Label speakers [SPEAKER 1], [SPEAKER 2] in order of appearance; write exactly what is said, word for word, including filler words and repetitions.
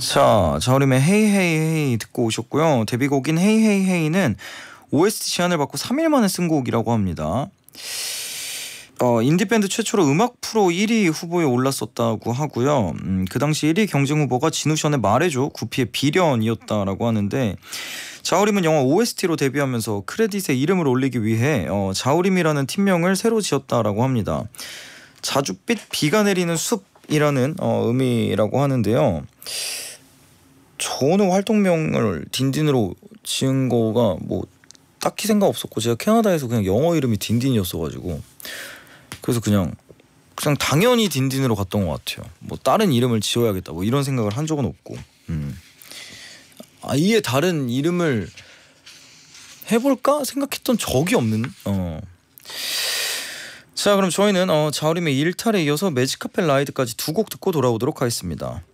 [SPEAKER 1] 자, 자우림의 헤이 헤이 헤이 듣고 오셨고요. 데뷔곡인 헤이 헤이 헤이는 오에스티 제안을 받고 삼 일 만에 쓴 곡이라고 합니다. 어, 인디밴드 최초로 음악 프로 일 위 후보에 올랐었다고 하고요. 음, 그 당시 일 위 경쟁 후보가 진우션의 말해줘, 구피의 비련이었다라고 하는데, 자우림은 영화 오에스티로 데뷔하면서 크레딧에 이름을 올리기 위해 어, 자우림이라는 팀명을 새로 지었다라고 합니다. 자줏빛 비가 내리는 숲이라는 어, 의미라고 하는데요. 저는 활동명을 딘딘으로 지은 거가 뭐 딱히 생각 없었고, 제가 캐나다에서 그냥 영어 이름이 딘딘이었어가지고 그래서 그냥 그냥 당연히 딘딘으로 갔던 것 같아요. 뭐 다른 이름을 지어야겠다 뭐 이런 생각을 한 적은 없고, 음. 아예 다른 이름을 해볼까 생각했던 적이 없는. 어. 자, 그럼 저희는 어, 자우림의 일탈에 이어서 매직카펫 라이드까지 두 곡 듣고 돌아오도록 하겠습니다.